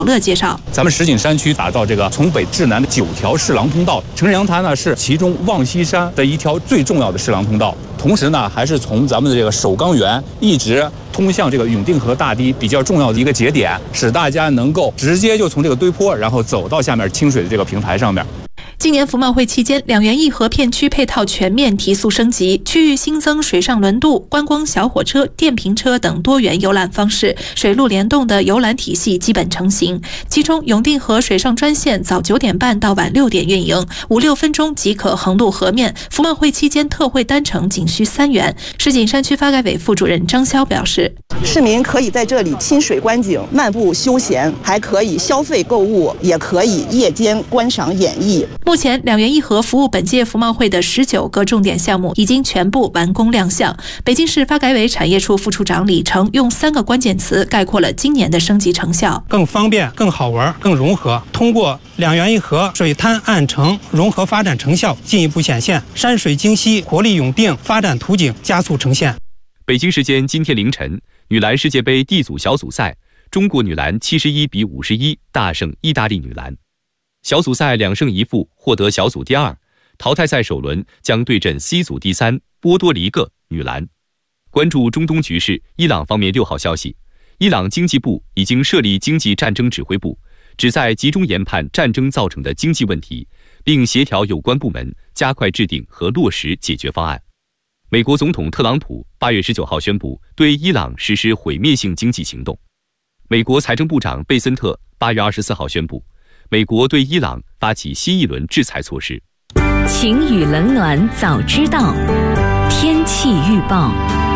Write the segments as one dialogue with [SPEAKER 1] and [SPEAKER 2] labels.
[SPEAKER 1] 乐介绍，
[SPEAKER 2] 咱们石景山区打造这个从北至南的9条市廊通道，城阳台呢是其中望西山的一条最重要的市廊通道，同时呢还是从咱们的这个首钢园一直通向这个永定河大堤比较重要的一个节点，使大家能够直接就从这个堆坡，然后走到下面清水的这个平台上面。
[SPEAKER 1] 今年服贸会期间，两园一河片区配套全面提速升级，区域新增水上轮渡、观光小火车、电瓶车等多元游览方式，水陆联动的游览体系基本成型。其中，永定河水上专线早9点半到晚6点运营，5-6分钟即可横渡河面。服贸会期间特惠单程仅需3元。石景山区发改委副主任张潇表示，
[SPEAKER 3] 市民可以在这里亲水观景、漫步休闲，还可以消费购物，也可以夜间观赏演艺。
[SPEAKER 1] 目前，两园一河服务本届服贸会的19个重点项目已经全部完工亮相。北京市发改委产业处副处长李成用3个关键词概括了今年的升级成效：
[SPEAKER 4] 更方便、更好玩、更融合。通过两园一河水滩岸城融合发展成效进一步显现，山水精溪、活力永定发展图景加速呈现。
[SPEAKER 5] 北京时间今天凌晨，女篮世界杯 D 组小组赛，中国女篮71比51大胜意大利女篮。小组赛2胜1负，获得小组第2。淘汰赛首轮将对阵 C 组第3波多黎各女篮。关注中东局势，伊朗方面6号消息，伊朗经济部已经设立经济战争指挥部，旨在集中研判战争造成的经济问题，并协调有关部门加快制定和落实解决方案。美国总统特朗普8月19号宣布对伊朗实施毁灭性经济行动。美国财政部长贝森特8月24号宣布，美国对伊朗发起新一轮制裁措施。
[SPEAKER 6] 晴雨冷暖早知道，天气预报。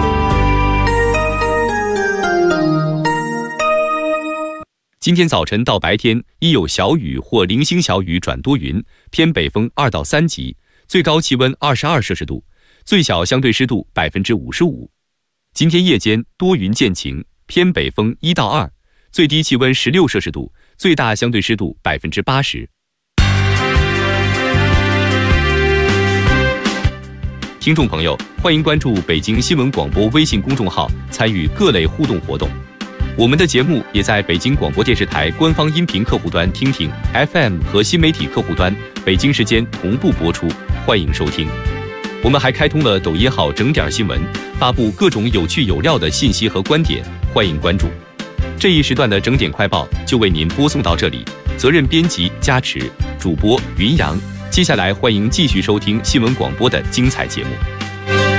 [SPEAKER 5] 今天早晨到白天宜有小雨或零星小雨转多云，偏北风2到3级，最高气温22摄氏度，最小相对湿度55%。今天夜间多云见晴，偏北风1到2，最低气温16摄氏度，最大相对湿度80%。听众朋友，欢迎关注北京新闻广播微信公众号，参与各类互动活动。我们的节目也在北京广播电视台官方音频客户端听听 FM 和新媒体客户端北京时间同步播出，欢迎收听。我们还开通了抖音号整点新闻，发布各种有趣有料的信息和观点，欢迎关注。这一时段的整点快报就为您播送到这里，责任编辑加持，主播云阳。接下来欢迎继续收听新闻广播的精彩节目。